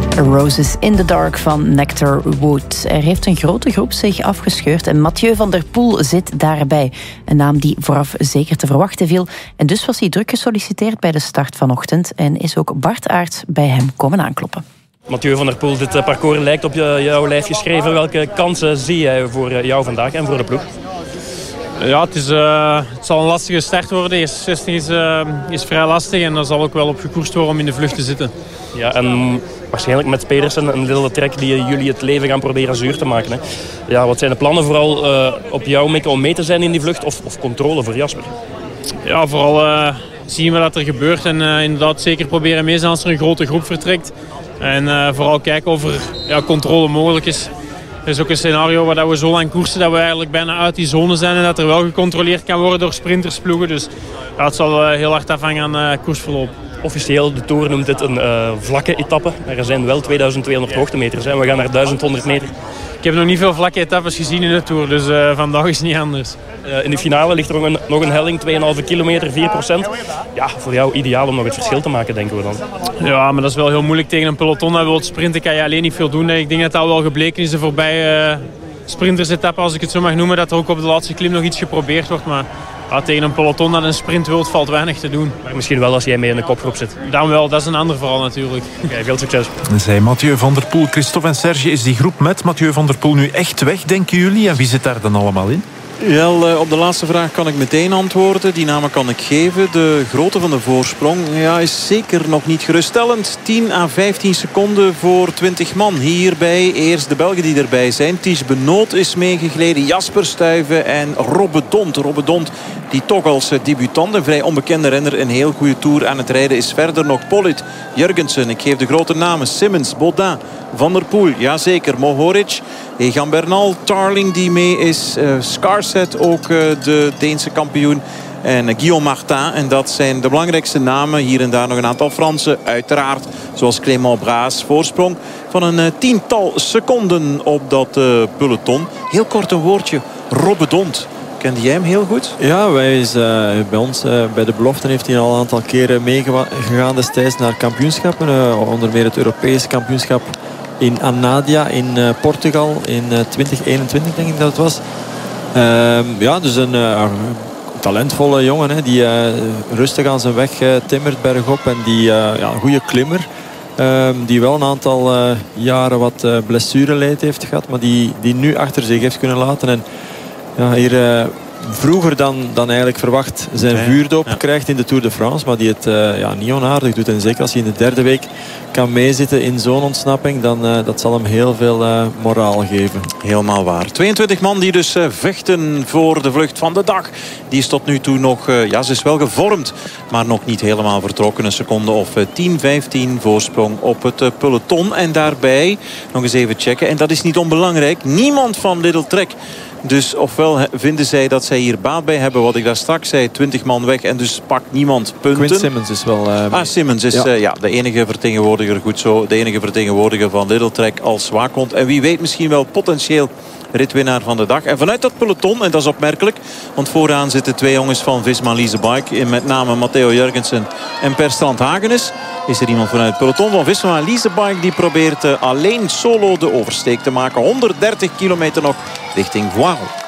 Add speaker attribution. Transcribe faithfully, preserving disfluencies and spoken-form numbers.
Speaker 1: Roses in the Dark van Nectar Wood. Er heeft een grote groep zich afgescheurd en Mathieu van der Poel zit daarbij. Een naam die vooraf zeker te verwachten viel. En dus was hij druk gesolliciteerd bij de start vanochtend en is ook Bart Aert bij hem komen aankloppen.
Speaker 2: Mathieu van der Poel, dit parcours lijkt op jouw lijf geschreven. Welke kansen zie jij voor jou vandaag en voor de ploeg?
Speaker 3: Ja, het, is, uh, het zal een lastige start worden. De eerste zestig is, uh, is vrij lastig en daar zal ook wel op gekoerst worden om in de vlucht te zitten.
Speaker 2: Ja, en waarschijnlijk met Pedersen een Little Trek die jullie het leven gaan proberen zuur te maken. Hè. Ja, wat zijn de plannen vooral uh, op jou mikken om mee te zijn in die vlucht of, of controle voor Jasper?
Speaker 3: Ja, vooral uh, zien we wat er gebeurt en uh, inderdaad zeker proberen mee zijn als er een grote groep vertrekt. En uh, vooral kijken of er ja, controle mogelijk is. Er is ook een scenario waar we zo lang koersen dat we eigenlijk bijna uit die zone zijn en dat er wel gecontroleerd kan worden door sprintersploegen. Dus ja, het zal uh, heel hard afhangen aan uh, koersverloop.
Speaker 2: Officieel, de Tour noemt dit een uh, vlakke etappe. Maar er zijn wel tweeduizend tweehonderd hoogtemeters en we gaan naar duizend honderd meter.
Speaker 3: Ik heb nog niet veel vlakke etappes gezien in de Tour, dus uh, vandaag is het niet anders.
Speaker 2: Uh, in de finale ligt er nog een, nog een helling, twee komma vijf kilometer, vier procent. Ja, voor jou ideaal om nog het verschil te maken, denken we dan.
Speaker 3: Ja, maar dat is wel heel moeilijk tegen een peloton dat wil sprinten. Kan je alleen niet veel doen. Ik denk dat dat al wel gebleken is de voorbije uh, sprintersetappe, als ik het zo mag noemen. Dat er ook op de laatste klim nog iets geprobeerd wordt. Maar ja, tegen een peloton dat een sprint wilt, valt weinig te doen.
Speaker 2: Maar misschien wel als jij mee in de kopgroep zit.
Speaker 3: Dan wel, dat is een ander verhaal natuurlijk.
Speaker 2: Okay, veel succes.
Speaker 4: Zei Mathieu van der Poel. Christophe en Serge, is die groep met Mathieu van der Poel nu echt weg, denken jullie? En wie zit daar dan allemaal in?
Speaker 5: Wel, op de laatste vraag kan ik meteen antwoorden. Die namen kan ik geven. De grootte van de voorsprong ja, is zeker nog niet geruststellend. tien à vijftien seconden voor twintig man. Hierbij eerst de Belgen die erbij zijn. Ties Benoot is meegegleden. Jasper Stuyven en Robbe Dont. Robbe Dont die toch als debutant, een vrij onbekende renner, een heel goede tour aan het rijden is. Verder nog Pollitt, Jurgensen. Ik geef de grote namen. Simmons, Baudin, Van der Poel. Jazeker, Mohoric, Egan Bernal, Tarling die mee is. Uh, Scarset, ook uh, de Deense kampioen. En uh, Guillaume Martin. En dat zijn de belangrijkste namen. Hier en daar nog een aantal Fransen. Uiteraard, zoals Clément Braas. Voorsprong van een uh, tiental seconden op dat uh, peloton. Heel kort een woordje. Robbe Dont. Kende jij hem heel goed?
Speaker 6: Ja, wij is, uh, bij ons uh, bij de beloften heeft hij al een aantal keren meegegaan destijds naar kampioenschappen. Uh, onder meer het Europese kampioenschap in Anadia in uh, Portugal in uh, twintig eenentwintig denk ik dat het was. Uh, ja, dus een uh, talentvolle jongen hè, die uh, rustig aan zijn weg uh, timmert bergop en die uh, ja, een goede klimmer. Uh, die wel een aantal uh, jaren wat uh, blessureleed heeft gehad, maar die, die nu achter zich heeft kunnen laten. En ja, hier uh, vroeger dan, dan eigenlijk verwacht zijn
Speaker 5: ja,
Speaker 6: vuurdoop
Speaker 5: ja.
Speaker 6: krijgt in de Tour de France. Maar die het uh, ja, niet onaardig doet. En zeker als hij in de derde week kan meezitten in zo'n ontsnapping. Dan uh, dat zal hem heel veel uh, moraal geven.
Speaker 5: Helemaal waar. tweeëntwintig man die dus uh, vechten voor de vlucht van de dag. Die is tot nu toe nog, uh, ja ze is wel gevormd. Maar nog niet helemaal vertrokken. Een seconde of uh, tien, vijftien voorsprong op het uh, peloton. En daarbij nog eens even checken. En dat is niet onbelangrijk. Niemand van Little Trek. Dus ofwel vinden zij dat zij hier baat bij hebben. Wat ik daar straks zei, twintig man weg. En dus pakt niemand punten.
Speaker 6: Quint Simmons is wel... Uh,
Speaker 5: ah, Simmons is ja. Uh, ja, de enige vertegenwoordiger. Goed zo. De enige vertegenwoordiger van Little Trek als waakhond. En wie weet misschien wel potentieel ritwinnaar van de dag. En vanuit dat peloton, en dat is opmerkelijk. Want vooraan zitten twee jongens van Visma Lease Bike. Met name Matteo Jurgensen en Per Strand Hagenes. Is er iemand vanuit het peloton van Visma Lease Bike. Die probeert uh, alleen solo de oversteek te maken. honderddertig kilometer nog richting Voiron.